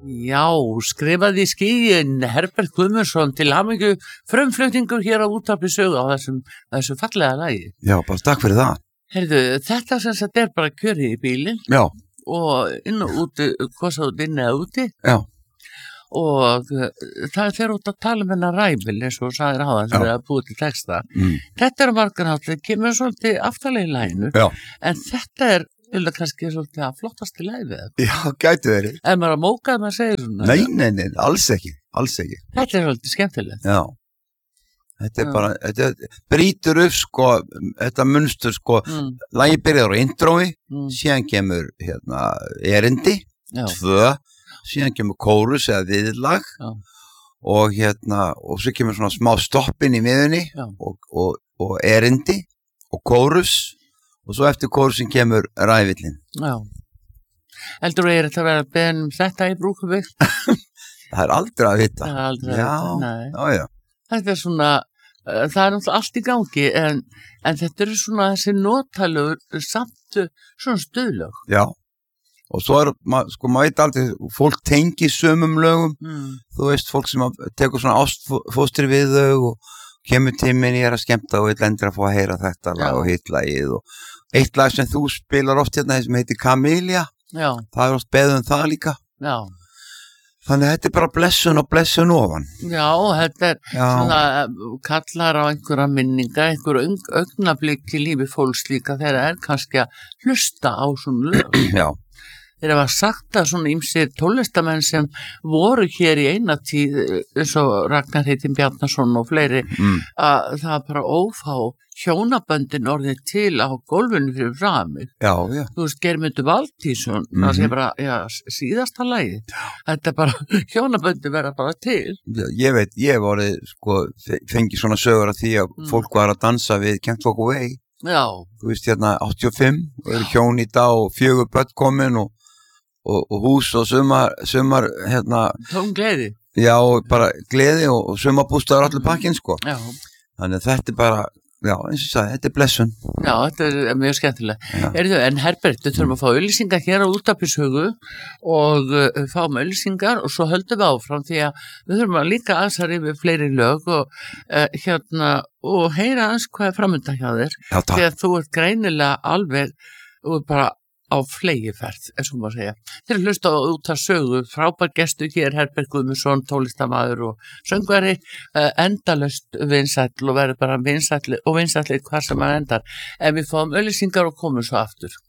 Já, skrifaði í skýin Herbert Guðmundsson til hamingju frumflutningur hér á Útvarpi Sögu á þessu fallega lagi. Já, bara takk fyrir það. Heyrðu, þetta sem sagt bara kjörið í bílinn. Já. Og inn og úti, hvað svo inn eða úti. Já. Og það fer út að tala hennar ræfil eins og sagðir á það sem er að búið til texta. Þetta margar háttið, kemur svolítið aftalega í laginu. Já. En þetta kannski svolítið að flottast í læfið. Já, gæti verið. Ef maður að móka að maður segir svona. Nei, alls ekki. Þetta svolítið skemmtilegt. Já. Þetta bara, þetta brýtur upp sko, þetta munstur sko, lagið byrjar á intrói, síðan kemur erindi, 2, síðan kemur kórus eða viðlag og og svo kemur svona smá stoppin í miðunni og erindi og kórus. Og svo eftir kórusin kemur ræfillin. Já. Heldur þú þetta að vera beðin þetta í brúkubygg? Það aldrei að vita. Það aldrei að vita, nei. Já. Þetta svona, það náttúrulega allt í gangi, en þetta svona þessi notalugur samt svona stuðlög. Já. Og svo sko maður veit aldrei, fólk tengi sömum lögum. Þú veist, fólk sem tekur svona ástfóstri við þau og kemur tíminn ég að skemmta og ég lendir að fá að heyra þetta lag og hitt lagið og eitt lag sem þú spilar oft sem heitir Camellia. Já. Það oft beðið það líka. Já. Þannig þetta bara blessun og blessun ofan. Já, þetta svona kallar á einhverja minninga, einhverju augnablik í lífi fólks líka þegar kannski að hlusta á svona lög. Já. Þeir hafa sagt að svona ýmsir tólestamenn sem voru hér í eina tíð eins og Ragnar Heitin Bjarnason og fleiri að það bara ófá hjónaböndin orðið til á gólfinu fyrir framig. Já. Þú veist, Geirmundur Valtýsson, það sé bara, síðasta lagi. Þetta bara, hjónaböndin verða bara til. Ég veit, ég voru, sko, fengi svona sögur af því að fólk var að dansa við Can't Walk Away. Já. Þú veist, 85, og eru hjón í dag og 4 börn komin og hús og sumar tóm gleði. Já, bara gleði og sumarbústaður allir pakkinn sko. Já. Þannig að þetta bara, eins og sagði, þetta blessun. Já, þetta mjög skemmtilega. En Herbert, við þurfum að fá auglýsingar hér á Útvarpi Sögu og fáum auglýsingar og svo höldum við áfram því að við þurfum að líka aðsara yfir fleiri lög og og heyra aðeins hvað framöndan hjá þér. Já, takk. Því að þú ert greinilega alveg og bara á flegiferð, eins og maður segja. Þeir hlusta út að Sögu, frábær gestur hér, Herbert Guðmundsson, tólistamaður og söngvari, endalaust vinsæll og verður bara vinsælli hvar sem hann endar. En við fáum auglýsingar og komum svo aftur.